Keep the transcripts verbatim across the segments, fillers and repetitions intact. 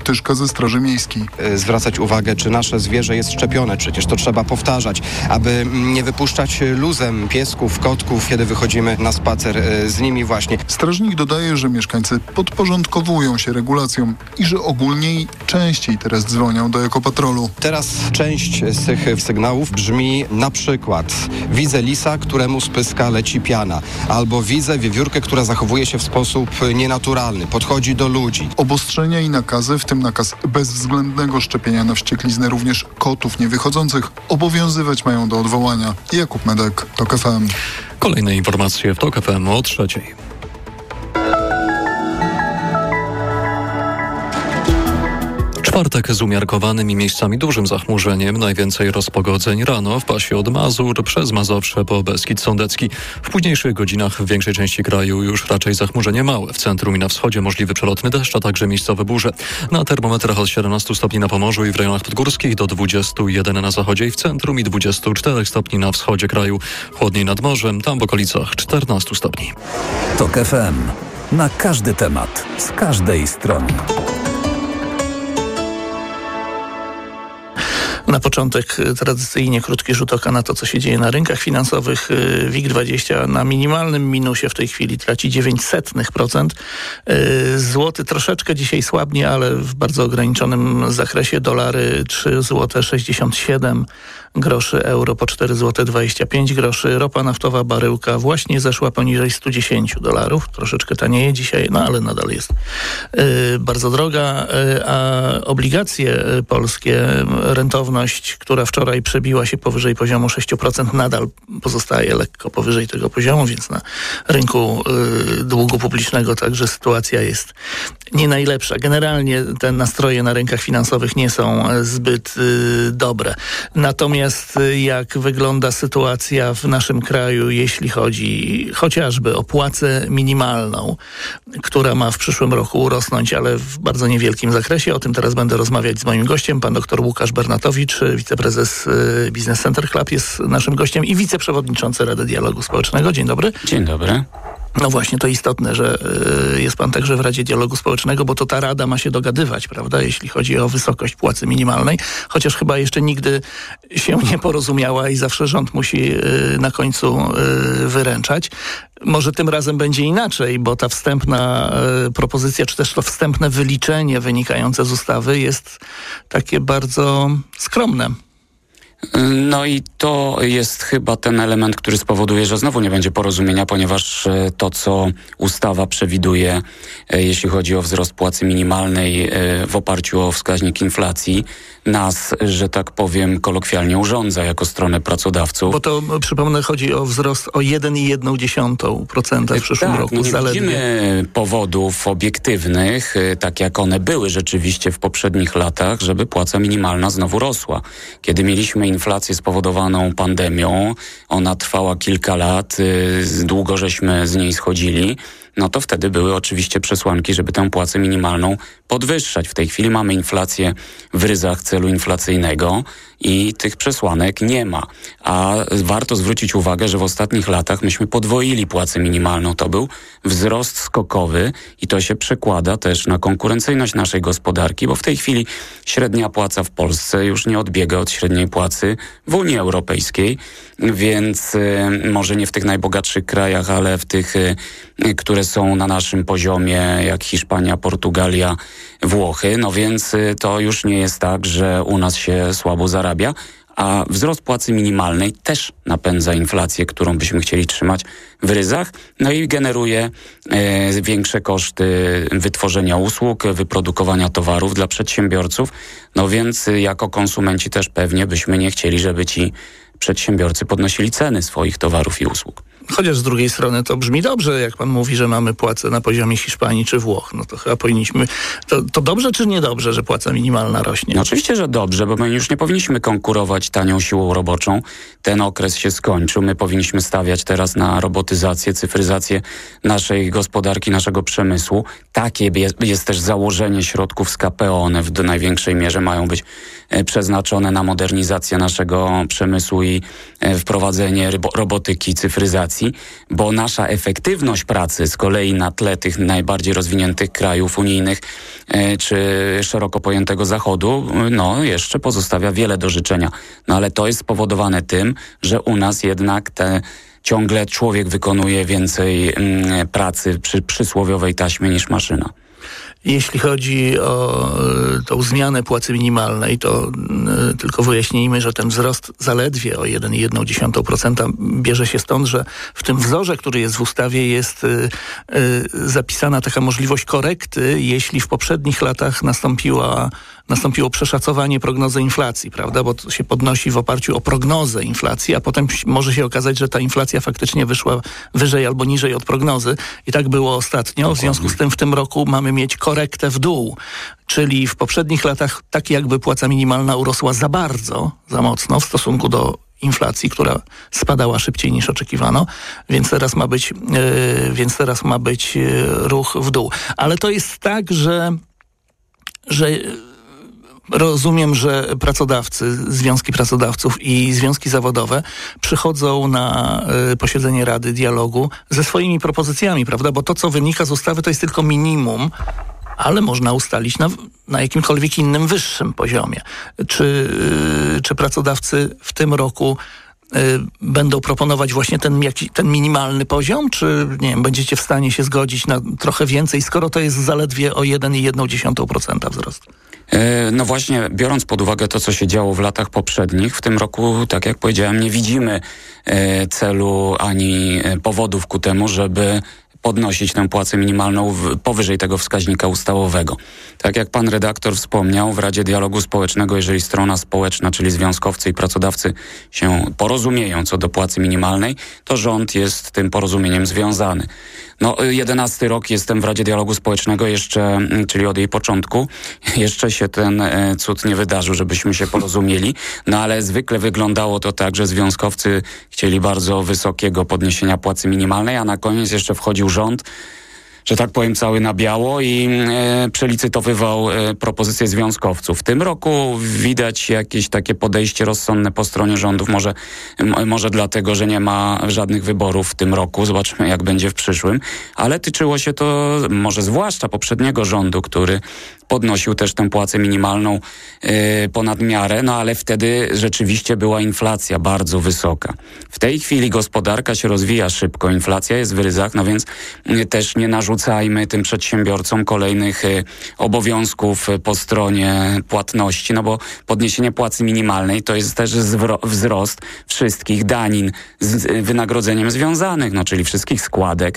Tyszka ze Straży Miejskiej. Zwracać uwagę, czy nasze zwierzę jest szczepione. Przecież to trzeba powtarzać, aby nie wypuszczać luzem piesków, kotków, kiedy wychodzimy na spacer z nimi właśnie. Strażnik dodaje, że mieszkańcy podporządkowują się regulacjom i że ogólniej częściej teraz dzwonią do ekopatrolu. Teraz część z tych sygnałów brzmi na przykład: widzę lisa, któremu z pyska leci piana, albo widzę wiewiórkę, która zachowuje się w sposób nienaturalny, podchodzi do ludzi. Obostrzenia i nakazy, w tym nakaz bezwzględnego szczepienia na wściekliznę również kotów niewychodzących, obowiązywać mają do odwołania. Jakub Medek, TOK F M. Kolejne informacje w TOK F M o trzeciej. Czwartek z umiarkowanym i miejscami dużym zachmurzeniem. Najwięcej rozpogodzeń rano w pasie od Mazur przez Mazowsze po Beskid Sądecki. W późniejszych godzinach w większej części kraju już raczej zachmurzenie małe. W centrum i na wschodzie możliwy przelotny deszcz, a także miejscowe burze. Na termometrach od siedemnastu stopni na Pomorzu i w rejonach podgórskich do dwudziestu jeden na zachodzie i w centrum i dwudziestu czterech stopni na wschodzie kraju. Chłodniej nad morzem, tam w okolicach czternastu stopni. TOK F M. Na każdy temat, z każdej strony. Na początek tradycyjnie krótki rzut oka na to, co się dzieje na rynkach finansowych. W I G dwadzieścia na minimalnym minusie w tej chwili traci dziewięć setnych procent. Złoty troszeczkę dzisiaj słabnie, ale w bardzo ograniczonym zakresie. Dolary trzy złote sześćdziesiąt siedem groszy, euro po cztery złote dwadzieścia pięć groszy. Ropa naftowa baryłka właśnie zeszła poniżej stu dziesięciu dolarów. Troszeczkę tanieje dzisiaj, no ale nadal jest yy, bardzo droga. Yy, a obligacje polskie, rentowność, która wczoraj przebiła się powyżej poziomu sześć procent, nadal pozostaje lekko powyżej tego poziomu, więc na rynku yy, długu publicznego także sytuacja jest nie najlepsza. Generalnie te nastroje na rynkach finansowych nie są zbyt yy, dobre. Natomiast jak wygląda sytuacja w naszym kraju, jeśli chodzi chociażby o płacę minimalną, która ma w przyszłym roku urosnąć, ale w bardzo niewielkim zakresie. O tym teraz będę rozmawiać z moim gościem. Pan doktor Łukasz Bernatowicz, wiceprezes Business Center Club jest naszym gościem i wiceprzewodniczący Rady Dialogu Społecznego. Dzień dobry. Dzień dobry. No właśnie, to istotne, że y, jest pan także w Radzie Dialogu Społecznego, bo to ta Rada ma się dogadywać, prawda, jeśli chodzi o wysokość płacy minimalnej, chociaż chyba jeszcze nigdy się nie porozumiała i zawsze rząd musi y, na końcu y, wyręczać. Może tym razem będzie inaczej, bo ta wstępna y, propozycja, czy też to wstępne wyliczenie wynikające z ustawy jest takie bardzo skromne. No i to jest chyba ten element, który spowoduje, że znowu nie będzie porozumienia, ponieważ to, co ustawa przewiduje, jeśli chodzi o wzrost płacy minimalnej w oparciu o wskaźnik inflacji, nas, że tak powiem, kolokwialnie urządza jako stronę pracodawców. Bo to, przypomnę, chodzi o wzrost o jeden i jedną dziesiątą procenta w przyszłym tak, roku. No nie zaledwie. widzimy powodów obiektywnych, tak jak one były rzeczywiście w poprzednich latach, żeby płaca minimalna znowu rosła. Kiedy mieliśmy inflację spowodowaną pandemią, ona trwała kilka lat, długo żeśmy z niej schodzili, no to wtedy były oczywiście przesłanki, żeby tę płacę minimalną podwyższać. W tej chwili mamy inflację w ryzach celu inflacyjnego i tych przesłanek nie ma. A warto zwrócić uwagę, że w ostatnich latach myśmy podwoili płacę minimalną. To był wzrost skokowy i to się przekłada też na konkurencyjność naszej gospodarki, bo w tej chwili średnia płaca w Polsce już nie odbiega od średniej płacy w Unii Europejskiej, więc y, może nie w tych najbogatszych krajach, ale w tych, y, które są na naszym poziomie, jak Hiszpania, Portugalia, Włochy. No więc y, to już nie jest tak, że u nas się słabo zarabia, a wzrost płacy minimalnej też napędza inflację, którą byśmy chcieli trzymać w ryzach, no i generuje e, większe koszty wytworzenia usług, wyprodukowania towarów dla przedsiębiorców, no więc y, jako konsumenci też pewnie byśmy nie chcieli, żeby ci przedsiębiorcy podnosili ceny swoich towarów i usług. Chociaż z drugiej strony to brzmi dobrze, jak pan mówi, że mamy płacę na poziomie Hiszpanii czy Włoch. No to chyba powinniśmy... To, to dobrze czy niedobrze, że płaca minimalna rośnie? No oczywiście, że dobrze, bo my już nie powinniśmy konkurować tanią siłą roboczą. Ten okres się skończył. My powinniśmy stawiać teraz na robotyzację, cyfryzację naszej gospodarki, naszego przemysłu. takie jest, jest też założenie środków z K P O. One w największej mierze mają być przeznaczone na modernizację naszego przemysłu i wprowadzenie rybo, robotyki, cyfryzacji, bo nasza efektywność pracy z kolei na tle tych najbardziej rozwiniętych krajów unijnych czy szeroko pojętego Zachodu, no jeszcze pozostawia wiele do życzenia. No ale to jest spowodowane tym, że u nas jednak te ciągle człowiek wykonuje więcej mm, pracy przy przysłowiowej taśmie niż maszyna. Jeśli chodzi o tą zmianę płacy minimalnej, to y, tylko wyjaśnijmy, że ten wzrost zaledwie o jeden przecinek jedna dziesiąta procenta bierze się stąd, że w tym wzorze, który jest w ustawie, jest y, y, zapisana taka możliwość korekty, jeśli w poprzednich latach nastąpiła nastąpiło przeszacowanie prognozy inflacji, prawda? Bo to się podnosi w oparciu o prognozę inflacji, a potem może się okazać, że ta inflacja faktycznie wyszła wyżej albo niżej od prognozy. I tak było ostatnio. W związku z tym w tym roku mamy mieć korektę w dół. Czyli w poprzednich latach tak jakby płaca minimalna urosła za bardzo, za mocno w stosunku do inflacji, która spadała szybciej niż oczekiwano, więc teraz ma być, yy, więc teraz ma być yy, ruch w dół. Ale to jest tak, że że rozumiem, że pracodawcy, związki pracodawców i związki zawodowe przychodzą na y, posiedzenie Rady Dialogu ze swoimi propozycjami, prawda? Bo to, co wynika z ustawy, to jest tylko minimum, ale można ustalić na, na jakimkolwiek innym wyższym poziomie. Czy, y, czy pracodawcy w tym roku y, będą proponować właśnie ten, jaki, ten minimalny poziom, czy nie wiem, będziecie w stanie się zgodzić na trochę więcej, skoro to jest zaledwie o jeden przecinek jedna dziesiąta procenta wzrost? No właśnie, biorąc pod uwagę to, co się działo w latach poprzednich, w tym roku, tak jak powiedziałem, nie widzimy celu ani powodów ku temu, żeby podnosić tę płacę minimalną w, powyżej tego wskaźnika ustawowego. Tak jak pan redaktor wspomniał, w Radzie Dialogu Społecznego, jeżeli strona społeczna, czyli związkowcy i pracodawcy się porozumieją co do płacy minimalnej, to rząd jest tym porozumieniem związany. No, jedenasty rok jestem w Radzie Dialogu Społecznego jeszcze, czyli od jej początku. Jeszcze się ten cud nie wydarzył, żebyśmy się porozumieli. No ale zwykle wyglądało to tak, że związkowcy chcieli bardzo wysokiego podniesienia płacy minimalnej, a na koniec jeszcze wchodził rząd, że tak powiem, cały na biało i e, przelicytowywał e, propozycje związkowców. W tym roku widać jakieś takie podejście rozsądne po stronie rządów. Może, m, może dlatego, że nie ma żadnych wyborów w tym roku. Zobaczmy, jak będzie w przyszłym. Ale tyczyło się to może zwłaszcza poprzedniego rządu, który podnosił też tę płacę minimalną e, ponad miarę, no ale wtedy rzeczywiście była inflacja bardzo wysoka. W tej chwili gospodarka się rozwija szybko, inflacja jest w ryzach, no więc e, też nie narzucajmy tym przedsiębiorcom kolejnych e, obowiązków e, po stronie płatności, no bo podniesienie płacy minimalnej to jest też zwro- wzrost wszystkich danin z e, wynagrodzeniem związanych, no czyli wszystkich składek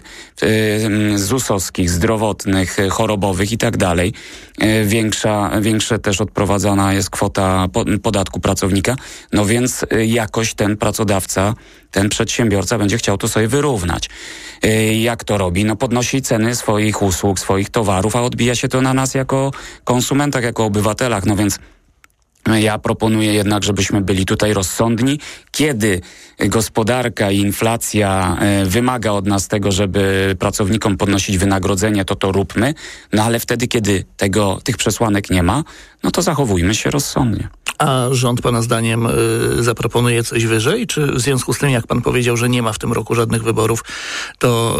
e, zusowskich, zdrowotnych, e, chorobowych i tak dalej. Większa, większa też odprowadzana jest kwota podatku pracownika, no więc jakoś ten pracodawca, ten przedsiębiorca będzie chciał to sobie wyrównać. Jak to robi? No podnosi ceny swoich usług, swoich towarów, a odbija się to na nas jako konsumentach, jako obywatelach, no więc ja proponuję jednak, żebyśmy byli tutaj rozsądni. Kiedy gospodarka i inflacja wymaga od nas tego, żeby pracownikom podnosić wynagrodzenie, to to róbmy. No ale wtedy, kiedy tego, tych przesłanek nie ma, no to zachowujmy się rozsądnie. A rząd pana zdaniem y, zaproponuje coś wyżej? Czy w związku z tym, jak pan powiedział, że nie ma w tym roku żadnych wyborów, to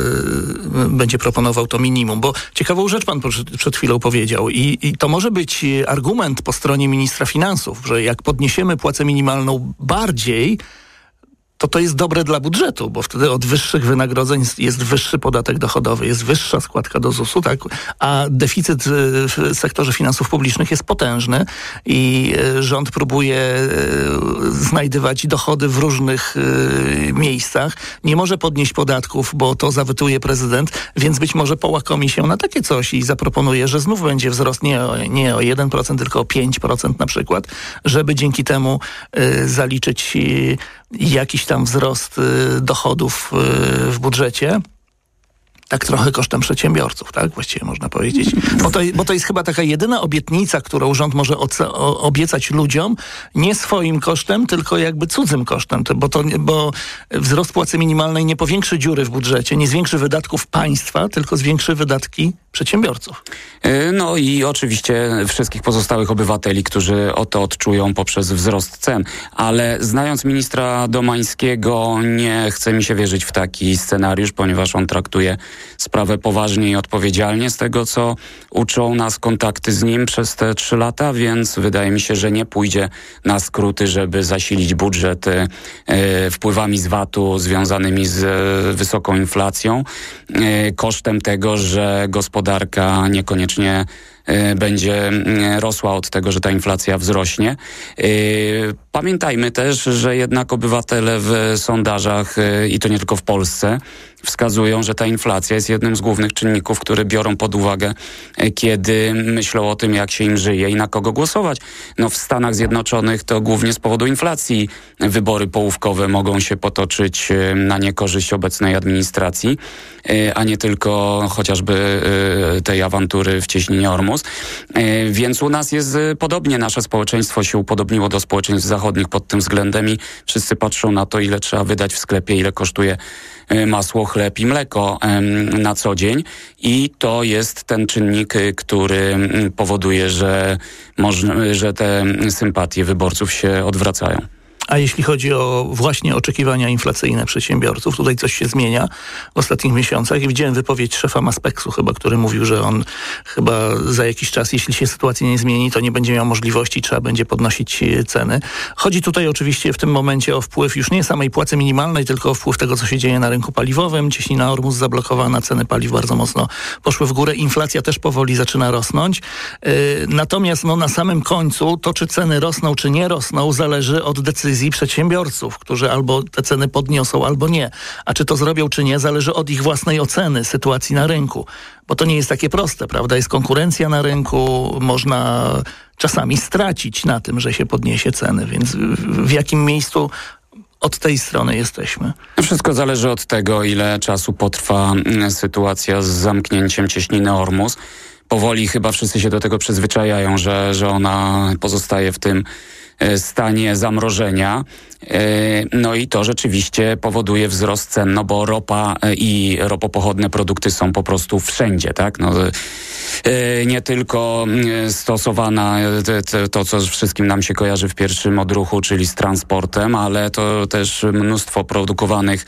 y, będzie proponował to minimum? Bo ciekawą rzecz pan przed, przed chwilą powiedział i, i to może być argument po stronie ministra finansów, że jak podniesiemy płacę minimalną bardziej, to to jest dobre dla budżetu, bo wtedy od wyższych wynagrodzeń jest wyższy podatek dochodowy, jest wyższa składka do zusu, tak? A deficyt w sektorze finansów publicznych jest potężny i rząd próbuje znajdywać dochody w różnych miejscach. Nie może podnieść podatków, bo to zawetuje prezydent, więc być może połakomi się na takie coś i zaproponuje, że znów będzie wzrost nie o, nie o jeden procent, tylko o pięć procent na przykład, żeby dzięki temu zaliczyć jakiś tam wzrost y, dochodów y, w budżecie. tak trochę kosztem przedsiębiorców, tak? Właściwie można powiedzieć. Bo to, bo to jest chyba taka jedyna obietnica, którą rząd może oce- o, obiecać ludziom, nie swoim kosztem, tylko jakby cudzym kosztem. To, bo, to, bo wzrost płacy minimalnej nie powiększy dziury w budżecie, nie zwiększy wydatków państwa, tylko zwiększy wydatki przedsiębiorców. No i oczywiście wszystkich pozostałych obywateli, którzy o to odczują poprzez wzrost cen. Ale znając ministra Domańskiego, nie chce mi się wierzyć w taki scenariusz, ponieważ on traktuje sprawę poważnie i odpowiedzialnie z tego, co uczą nas kontakty z nim przez te trzy lata, więc wydaje mi się, że nie pójdzie na skróty, żeby zasilić budżet e, wpływami z vatu związanymi z e, wysoką inflacją, e, kosztem tego, że gospodarka niekoniecznie będzie rosła od tego, że ta inflacja wzrośnie. Pamiętajmy też, że jednak obywatele w sondażach, i to nie tylko w Polsce, wskazują, że ta inflacja jest jednym z głównych czynników, które biorą pod uwagę, kiedy myślą o tym, jak się im żyje i na kogo głosować. No w Stanach Zjednoczonych to głównie z powodu inflacji wybory połówkowe mogą się potoczyć na niekorzyść obecnej administracji, a nie tylko chociażby tej awantury w cieśninie Ormus. Więc u nas jest podobnie. Nasze społeczeństwo się upodobniło do społeczeństw zachodnich pod tym względem i wszyscy patrzą na to, ile trzeba wydać w sklepie, ile kosztuje masło, chleb i mleko na co dzień i to jest ten czynnik, który powoduje, że, można, że te sympatie wyborców się odwracają. A jeśli chodzi o właśnie oczekiwania inflacyjne przedsiębiorców, tutaj coś się zmienia w ostatnich miesiącach i widziałem wypowiedź szefa Maspeksu chyba, który mówił, że on chyba za jakiś czas, jeśli się sytuacja nie zmieni, to nie będzie miał możliwości, trzeba będzie podnosić ceny. Chodzi tutaj oczywiście w tym momencie o wpływ już nie samej płacy minimalnej, tylko o wpływ tego, co się dzieje na rynku paliwowym. Cieśnina Ormus zablokowana, ceny paliw bardzo mocno poszły w górę, inflacja też powoli zaczyna rosnąć. Yy, natomiast no, na samym końcu to, czy ceny rosną, czy nie rosną, zależy od decyzji przedsiębiorców, którzy albo te ceny podniosą, albo nie. A czy to zrobią, czy nie, zależy od ich własnej oceny sytuacji na rynku. Bo to nie jest takie proste, prawda? Jest konkurencja na rynku, można czasami stracić na tym, że się podniesie ceny, więc w jakim miejscu od tej strony jesteśmy? Wszystko zależy od tego, ile czasu potrwa sytuacja z zamknięciem cieśniny Ormus. Powoli chyba wszyscy się do tego przyzwyczajają, że, że ona pozostaje w tym stanie zamrożenia. No i to rzeczywiście powoduje wzrost cen, no bo ropa i ropopochodne produkty są po prostu wszędzie, tak? No, nie tylko stosowana to, co wszystkim nam się kojarzy w pierwszym odruchu, czyli z transportem, ale to też mnóstwo produkowanych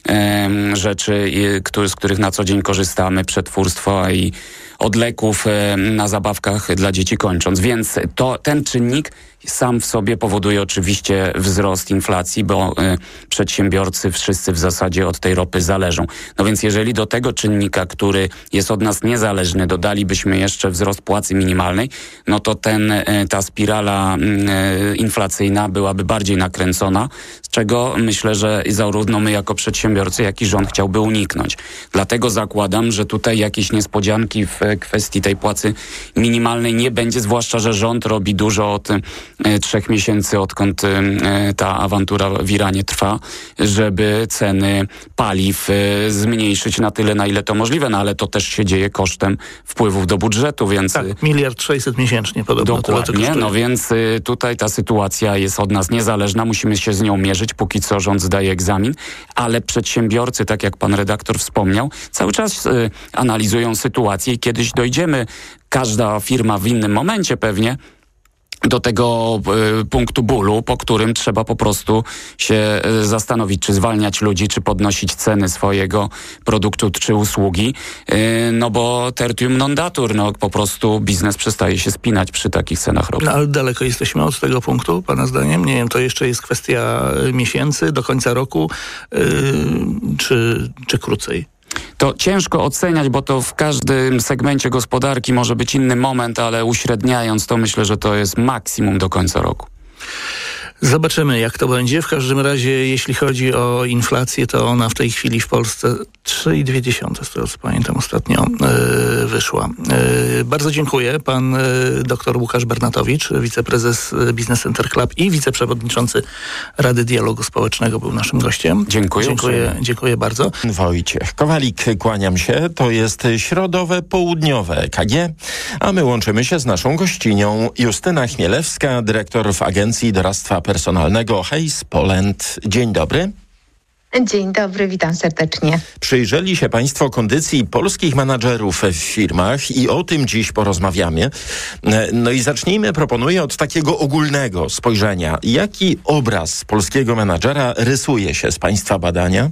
rzeczy, z których na co dzień korzystamy, przetwórstwa i od leków na zabawkach dla dzieci kończąc. Więc to, ten czynnik sam w sobie powoduje oczywiście wzrost inflacji, bo y, przedsiębiorcy wszyscy w zasadzie od tej ropy zależą. No więc jeżeli do tego czynnika, który jest od nas niezależny, dodalibyśmy jeszcze wzrost płacy minimalnej, no to ten, y, ta spirala y, inflacyjna byłaby bardziej nakręcona, z czego myślę, że zarówno my jako przedsiębiorcy, jak i rząd chciałby uniknąć. Dlatego zakładam, że tutaj jakieś niespodzianki w kwestii tej płacy minimalnej nie będzie, zwłaszcza, że rząd robi dużo od trzech miesięcy, odkąd ta awantura w Iranie trwa, żeby ceny paliw zmniejszyć na tyle, na ile to możliwe, no ale to też się dzieje kosztem wpływów do budżetu, więc... Tak, miliard sześćset miesięcznie podobno. Dokładnie, no więc tutaj ta sytuacja jest od nas niezależna, musimy się z nią mierzyć, póki co rząd zdaje egzamin, ale przedsiębiorcy, tak jak pan redaktor wspomniał, cały czas analizują sytuację i kiedyś dojdziemy, każda firma w innym momencie pewnie, do tego y, punktu bólu, po którym trzeba po prostu się y, zastanowić, czy zwalniać ludzi, czy podnosić ceny swojego produktu czy usługi, y, no bo tertium non datur, no po prostu biznes przestaje się spinać przy takich cenach ropy. No ale daleko jesteśmy od tego punktu, pana zdaniem? Nie wiem, to jeszcze jest kwestia miesięcy, do końca roku, yy, czy, czy krócej? To ciężko oceniać, bo to w każdym segmencie gospodarki może być inny moment, ale uśredniając to myślę, że to jest maksimum do końca roku. Zobaczymy, jak to będzie. W każdym razie, jeśli chodzi o inflację, to ona w tej chwili w Polsce trzy i dwie dziesiąte, z tego co pamiętam ostatnio, yy, wyszła. Yy, bardzo dziękuję. Pan yy, dr Łukasz Bernatowicz, wiceprezes Business Center Club i wiceprzewodniczący Rady Dialogu Społecznego był naszym gościem. Dziękuję. Dziękuję, dziękuję bardzo. Wojciech Kowalik, kłaniam się. To jest środowe, południowe K G, a my łączymy się z naszą gościnią Justyna Chmielewska, dyrektor w Agencji Doradztwa Personalnego Hays Poland. Dzień dobry. Dzień dobry, witam serdecznie. Przyjrzeli się Państwo kondycji polskich menadżerów w firmach i o tym dziś porozmawiamy. No i zacznijmy, proponuję, od takiego ogólnego spojrzenia. Jaki obraz polskiego menadżera rysuje się z Państwa badania?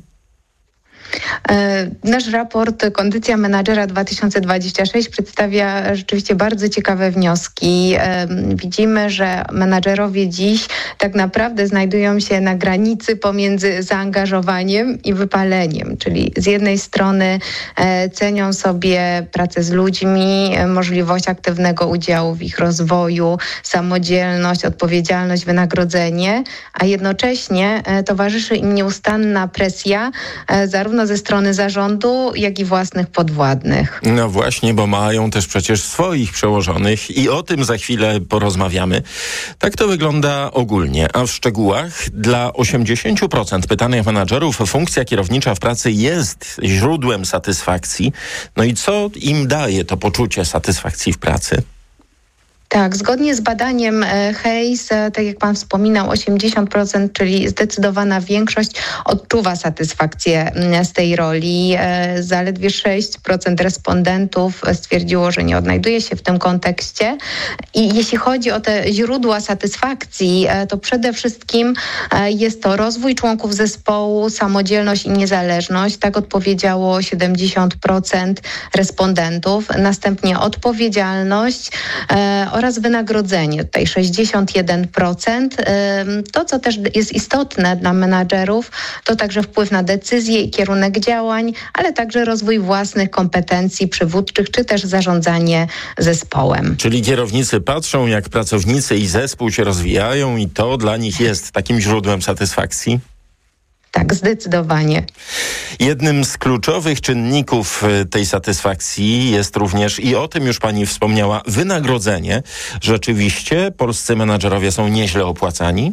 Nasz raport Kondycja Menadżera dwa tysiące dwudziesty szósty przedstawia rzeczywiście bardzo ciekawe wnioski. Widzimy, że menadżerowie dziś tak naprawdę znajdują się na granicy pomiędzy zaangażowaniem i wypaleniem, czyli z jednej strony cenią sobie pracę z ludźmi, możliwość aktywnego udziału w ich rozwoju, samodzielność, odpowiedzialność, wynagrodzenie, a jednocześnie towarzyszy im nieustanna presja zarówno ze strony zarządu, jak i własnych podwładnych. No właśnie, bo mają też przecież swoich przełożonych i o tym za chwilę porozmawiamy. Tak to wygląda ogólnie, a w szczegółach dla osiemdziesiąt procent pytanych menadżerów funkcja kierownicza w pracy jest źródłem satysfakcji. No i co im daje to poczucie satysfakcji w pracy? Tak, zgodnie z badaniem Hays, tak jak pan wspominał, osiemdziesiąt procent, czyli zdecydowana większość odczuwa satysfakcję z tej roli. Zaledwie sześć procent respondentów stwierdziło, że nie odnajduje się w tym kontekście. I jeśli chodzi o te źródła satysfakcji, to przede wszystkim jest to rozwój członków zespołu, samodzielność i niezależność. Tak odpowiedziało siedemdziesiąt procent respondentów. Następnie odpowiedzialność oraz wynagrodzenie, tutaj sześćdziesiąt jeden procent. To, co też jest istotne dla menadżerów, to także wpływ na decyzje i kierunek działań, ale także rozwój własnych kompetencji przywódczych, czy też zarządzanie zespołem. Czyli kierownicy patrzą, jak pracownicy i zespół się rozwijają i to dla nich jest takim źródłem satysfakcji? Tak, zdecydowanie. Jednym z kluczowych czynników tej satysfakcji jest również, i o tym już pani wspomniała, wynagrodzenie. Rzeczywiście polscy menadżerowie są nieźle opłacani?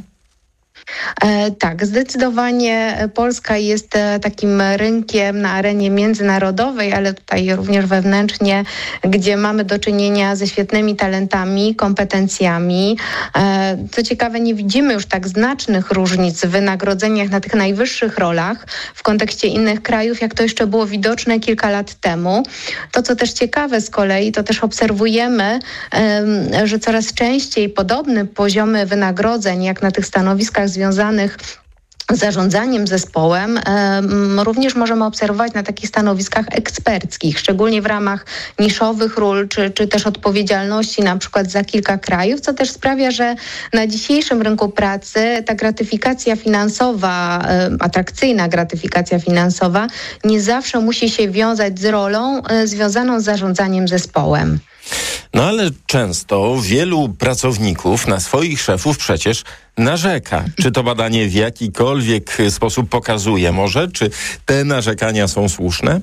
E, tak, zdecydowanie Polska jest e, takim rynkiem na arenie międzynarodowej, ale tutaj również wewnętrznie, gdzie mamy do czynienia ze świetnymi talentami, kompetencjami. E, co ciekawe, nie widzimy już tak znacznych różnic w wynagrodzeniach na tych najwyższych rolach w kontekście innych krajów, jak to jeszcze było widoczne kilka lat temu. To, co też ciekawe z kolei, to też obserwujemy, e, że coraz częściej podobne poziomy wynagrodzeń, jak na tych stanowiskach związanych z zarządzaniem zespołem, um, również możemy obserwować na takich stanowiskach eksperckich, szczególnie w ramach niszowych ról, czy, czy też odpowiedzialności na przykład za kilka krajów, co też sprawia, że na dzisiejszym rynku pracy ta gratyfikacja finansowa, um, atrakcyjna gratyfikacja finansowa nie zawsze musi się wiązać z rolą um, związaną z zarządzaniem zespołem. No ale często wielu pracowników na swoich szefów przecież narzeka. Czy to badanie w jakikolwiek sposób pokazuje może, czy te narzekania są słuszne?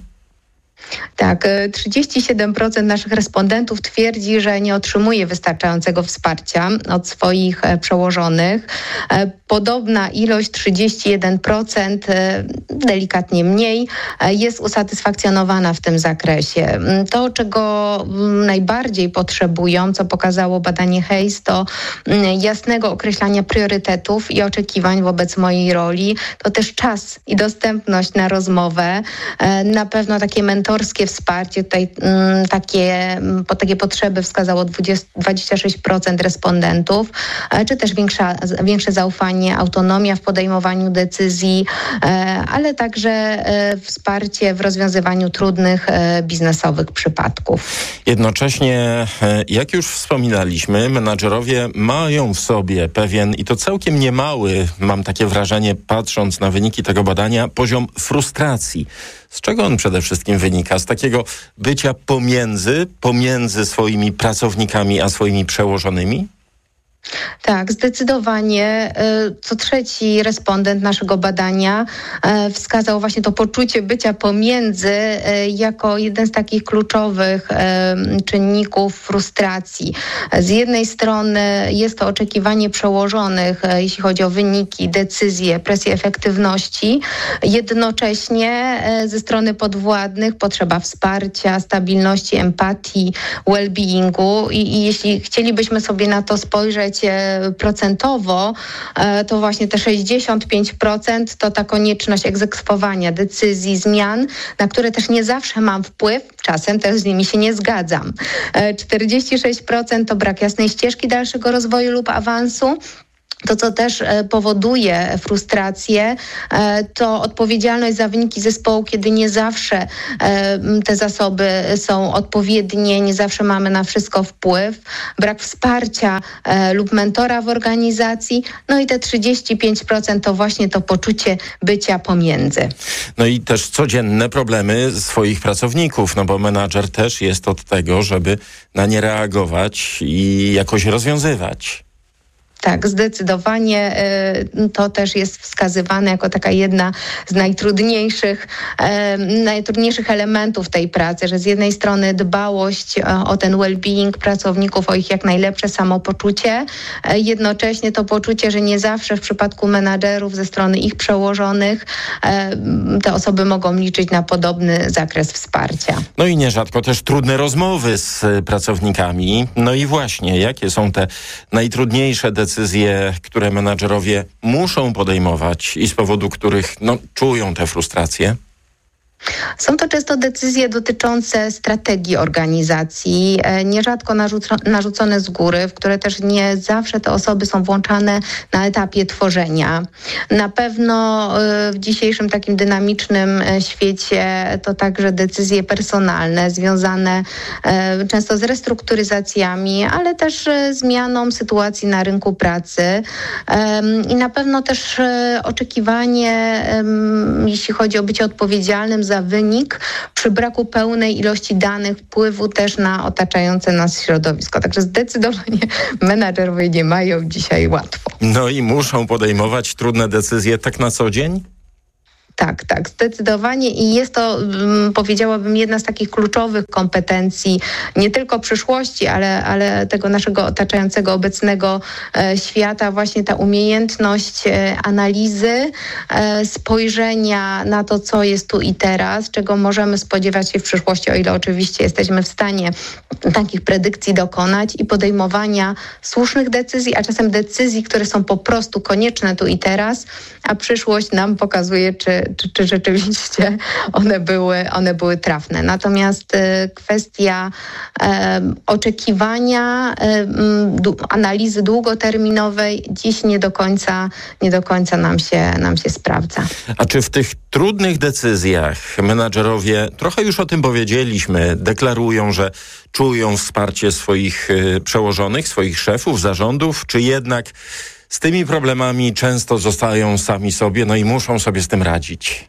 Tak, trzydzieści siedem procent naszych respondentów twierdzi, że nie otrzymuje wystarczającego wsparcia od swoich przełożonych. Podobna ilość, trzydzieści jeden procent, delikatnie mniej, jest usatysfakcjonowana w tym zakresie. To, czego najbardziej potrzebują, co pokazało badanie Hays, to jasnego określania priorytetów i oczekiwań wobec mojej roli. To też czas i dostępność na rozmowę. Na pewno takie mentorskie wsparcie, tutaj m, takie, po takie potrzeby wskazało dwadzieścia sześć procent respondentów, czy też większa, większe zaufanie, autonomia w podejmowaniu decyzji, ale także wsparcie w rozwiązywaniu trudnych biznesowych przypadków. Jednocześnie, jak już wspominaliśmy, menadżerowie mają w sobie pewien, i to całkiem niemały, mam takie wrażenie, patrząc na wyniki tego badania, poziom frustracji. Z czego on przede wszystkim wynika? Z takiego bycia pomiędzy, pomiędzy swoimi pracownikami a swoimi przełożonymi? Tak, zdecydowanie. Co trzeci respondent naszego badania wskazał właśnie to poczucie bycia pomiędzy jako jeden z takich kluczowych czynników frustracji. Z jednej strony jest to oczekiwanie przełożonych, jeśli chodzi o wyniki, decyzje, presję efektywności. Jednocześnie ze strony podwładnych potrzeba wsparcia, stabilności, empatii, well-beingu i, i jeśli chcielibyśmy sobie na to spojrzeć procentowo, to właśnie te sześćdziesiąt pięć procent to ta konieczność egzekwowania decyzji, zmian, na które też nie zawsze mam wpływ, czasem też z nimi się nie zgadzam. czterdzieści sześć procent to brak jasnej ścieżki dalszego rozwoju lub awansu. To, co też powoduje frustrację, to odpowiedzialność za wyniki zespołu, kiedy nie zawsze te zasoby są odpowiednie, nie zawsze mamy na wszystko wpływ, brak wsparcia lub mentora w organizacji, no i te trzydzieści pięć procent to właśnie to poczucie bycia pomiędzy. No i też codzienne problemy swoich pracowników, no bo menadżer też jest od tego, żeby na nie reagować i jakoś rozwiązywać. Tak, zdecydowanie to też jest wskazywane jako taka jedna z najtrudniejszych, najtrudniejszych elementów tej pracy, że z jednej strony dbałość o ten well-being pracowników, o ich jak najlepsze samopoczucie, jednocześnie to poczucie, że nie zawsze w przypadku menadżerów ze strony ich przełożonych te osoby mogą liczyć na podobny zakres wsparcia. No i nierzadko też trudne rozmowy z pracownikami. No i właśnie, jakie są te najtrudniejsze decyzje, decyzje, które menadżerowie muszą podejmować i z powodu których no, czują tę frustrację? Są to często decyzje dotyczące strategii organizacji, nierzadko narzuco- narzucone z góry, w które też nie zawsze te osoby są włączane na etapie tworzenia. Na pewno w dzisiejszym takim dynamicznym świecie to także decyzje personalne związane często z restrukturyzacjami, ale też zmianą sytuacji na rynku pracy i na pewno też oczekiwanie, jeśli chodzi o bycie odpowiedzialnym za za wynik przy braku pełnej ilości danych, wpływu też na otaczające nas środowisko. Także zdecydowanie menadżerowie nie mają dzisiaj łatwo. No i muszą podejmować trudne decyzje tak na co dzień? Tak, tak, zdecydowanie i jest to, powiedziałabym, jedna z takich kluczowych kompetencji nie tylko przyszłości, ale, ale tego naszego otaczającego obecnego e, świata, właśnie ta umiejętność e, analizy, e, spojrzenia na to, co jest tu i teraz, czego możemy spodziewać się w przyszłości, o ile oczywiście jesteśmy w stanie takich predykcji dokonać i podejmowania słusznych decyzji, a czasem decyzji, które są po prostu konieczne tu i teraz, a przyszłość nam pokazuje, czy Czy, czy rzeczywiście one były, one były trafne. Natomiast y, kwestia y, oczekiwania, y, du, analizy długoterminowej dziś nie do końca, nie do końca nam się, nam się sprawdza. A czy w tych trudnych decyzjach menadżerowie, trochę już o tym powiedzieliśmy, deklarują, że czują wsparcie swoich y, przełożonych, swoich szefów, zarządów, czy jednak z tymi problemami często zostają sami sobie, no i muszą sobie z tym radzić?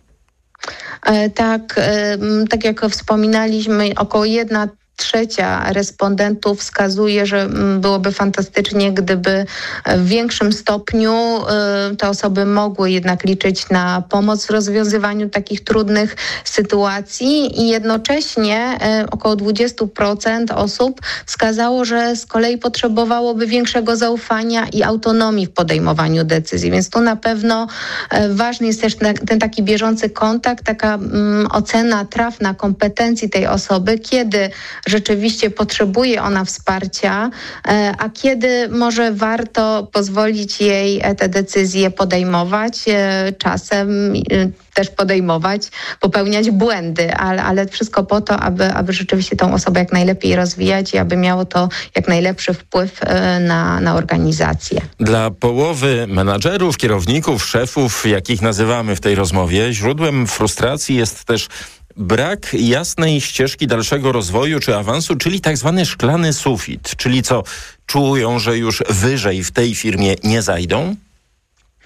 Tak, tak jak wspominaliśmy, około jedna trzecia respondentów wskazuje, że byłoby fantastycznie, gdyby w większym stopniu te osoby mogły jednak liczyć na pomoc w rozwiązywaniu takich trudnych sytuacji i jednocześnie około dwadzieścia procent osób wskazało, że z kolei potrzebowałoby większego zaufania i autonomii w podejmowaniu decyzji. Więc tu na pewno ważny jest też ten taki bieżący kontakt, taka ocena trafna kompetencji tej osoby, kiedy rzeczywiście potrzebuje ona wsparcia, a kiedy może warto pozwolić jej te decyzje podejmować, czasem też podejmować, popełniać błędy, ale, ale wszystko po to, aby, aby rzeczywiście tą osobę jak najlepiej rozwijać i aby miało to jak najlepszy wpływ na, na organizację. Dla połowy menadżerów, kierowników, szefów, jakich nazywamy w tej rozmowie, źródłem frustracji jest też brak jasnej ścieżki dalszego rozwoju czy awansu, czyli tak zwany szklany sufit. Czyli co, czują, że już wyżej w tej firmie nie zajdą?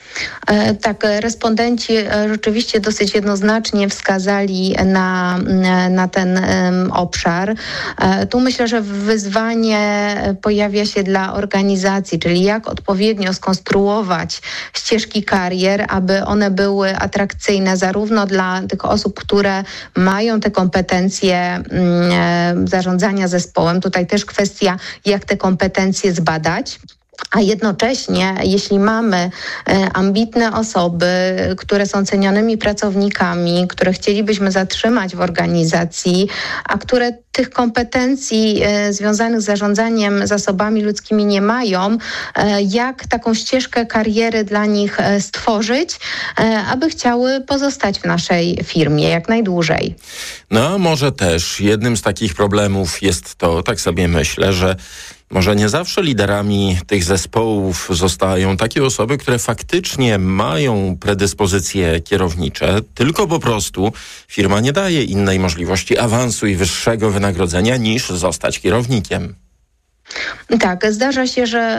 Tak, respondenci rzeczywiście dosyć jednoznacznie wskazali na, na ten obszar. Tu myślę, że wyzwanie pojawia się dla organizacji, czyli jak odpowiednio skonstruować ścieżki karier, aby one były atrakcyjne zarówno dla tych osób, które mają te kompetencje zarządzania zespołem. Tutaj też kwestia, jak te kompetencje zbadać. A jednocześnie, jeśli mamy ambitne osoby, które są cenionymi pracownikami, które chcielibyśmy zatrzymać w organizacji, a które tych kompetencji związanych z zarządzaniem zasobami ludzkimi nie mają, jak taką ścieżkę kariery dla nich stworzyć, aby chciały pozostać w naszej firmie jak najdłużej. No a może też jednym z takich problemów jest to, tak sobie myślę, że może nie zawsze liderami tych zespołów zostają takie osoby, które faktycznie mają predyspozycje kierownicze, tylko po prostu firma nie daje innej możliwości awansu i wyższego wynagrodzenia niż zostać kierownikiem. Tak, zdarza się, że